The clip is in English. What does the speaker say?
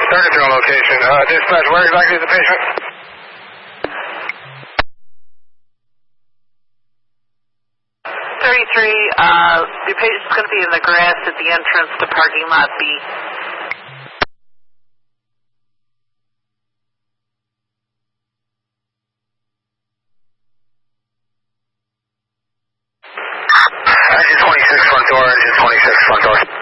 33 on location. Dispatch, where exactly is the patient? The patient's going to be in the grass at the entrance to parking lot B. Engine 26 front door, engine 26 front door.